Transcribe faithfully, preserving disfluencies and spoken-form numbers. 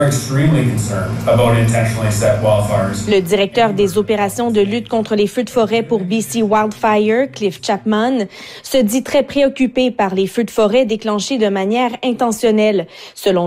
Le directeur des opérations de lutte contre les feux de forêt pour B C Wildfire, Cliff Chapman, se dit très préoccupé par les feux de forêt déclenchés de manière intentionnelle. Selon